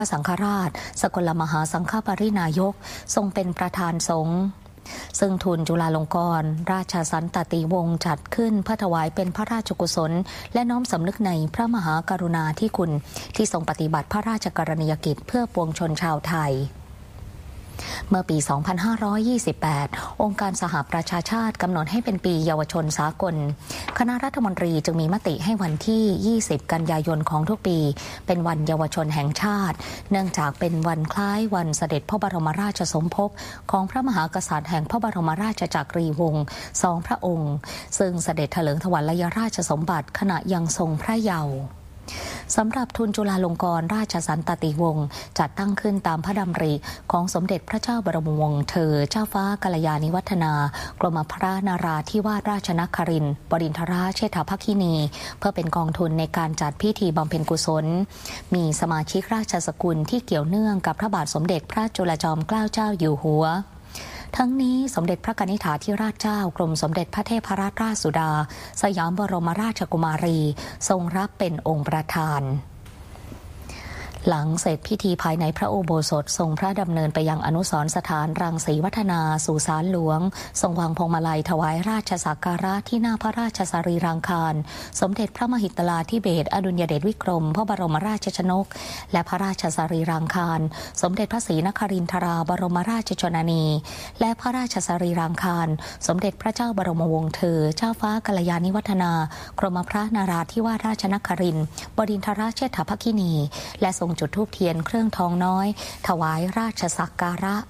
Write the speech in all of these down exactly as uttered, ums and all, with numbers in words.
สังฆราชสกลมหาสังฆปรินายกทรงเป็นประธานสงฆ์ซึ่งทุนจุฬาลงกรณราชสันตติวงศ์จัดขึ้นเพื่อถวายเป็นพระราชกุศลและน้อมสำนึกในพระมหากรุณาธิคุณที่ทรงปฏิบัติพระราชกรณียกิจเพื่อปวงชนชาวไทยเมื่อปี สองพันห้าร้อยยี่สิบแปด องค์การสหประชาชาติกำหนดให้เป็นปีเยาวชนสากลคณะรัฐมนตรีจึงมีมติให้วันที่ ยี่สิบ กันยายนของทุกปีเป็นวันเยาวชนแห่งชาติเนื่องจากเป็นวันคล้ายวันเสด็จพระบรมราชสมภพของพระมหากษัตริย์แห่งพระบรมราชจักรีวงศ์สองพระองค์ซึ่งเสด็จเถลิงถวัลยราชสมบัติขณะยังทรงพระเยาว์สำหรับทุนจุฬาลงกรณราชสันตติวงศ์จัดตั้งขึ้นตามพระดำริของสมเด็จพระเจ้าบรมวงศ์เธอเจ้าฟ้ากัลยาณิวัฒนากรมพระนาราธิวาสราชนครินทร์บดินทราเชษฐภคินีเพื่อเป็นกองทุนในการจัดพิธีบำเพ็ญกุศลมีสมาชิกราชสกุลที่เกี่ยวเนื่องกับพระบาทสมเด็จพระจุลจอมเกล้าเจ้าอยู่หัวทั้งนี้สมเด็จพระกนิษฐาธิราชเจ้ากรมสมเด็จพระเทพรัตนราชสุดาสยามบรมราชกุมารีทรงรับเป็นองค์ประธานหลังเสร็จพิธีภายในพระอุโบสถทรงพระดำเนินไปยังอนุสรณ์สถานรังสีวัฒนาสู่ศาลหลวงทรงวางพวงมาลัยถวายราชสักการะที่หน้าพระราชสรีรางคารสมเด็จพระมหิดลาธิเบศรอดุลยเดชวิกรมพระบรมราชชนกและพระราชสรีรางคารสมเด็จพระศรีนครินทราบรมราชชนนีและพระราชสรีรางคารสมเด็จพระเจ้าบรมวงศ์เธอเจ้าฟ้ากัลยาณิวัฒนากรมพระนาราธิวาสราชนครินทร์บดินทราเชษฐภคินีและทรงจุดธูปเทียนเครื่องทองน้อยถวายราชสักการะ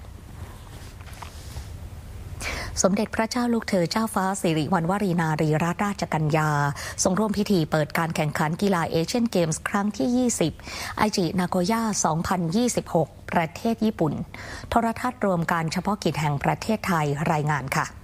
สมเด็จพระเจ้าลูกเธอเจ้าฟ้าสิริวัณวรีนารีรัตนราชกัญญาทรงร่วมพิธีเปิดการแข่งขันกีฬาเอเชียนเกมส์ครั้งที่ ยี่สิบ ไอจินาโกย่า สองพันยี่สิบหก ประเทศญี่ปุ่นโทรทัศน์รวมการเฉพาะกิจแห่งประเทศไทยรายงานค่ะ